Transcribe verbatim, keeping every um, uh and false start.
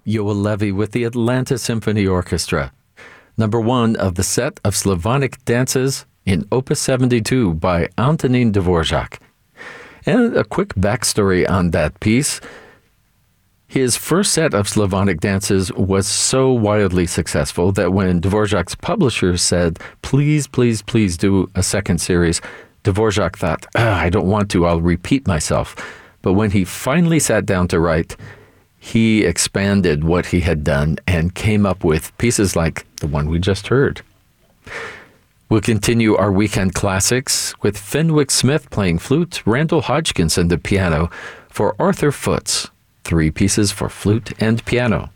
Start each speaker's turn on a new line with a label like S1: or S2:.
S1: Yoel Levy with the Atlanta Symphony Orchestra. Number one of the set of Slavonic dances in Opus seventy-two by Antonin Dvorak. And a quick backstory on that piece. His first set of Slavonic dances was so wildly successful that when Dvorak's publisher said, please, please, please do a second series, Dvorak thought, ah, I don't want to, I'll repeat myself. But when he finally sat down to write, he expanded what he had done and came up with pieces like the one we just heard. We'll continue our weekend classics with Fenwick Smith playing flute, Randall Hodgkinson the piano for Arthur Foots. Three pieces for flute and piano.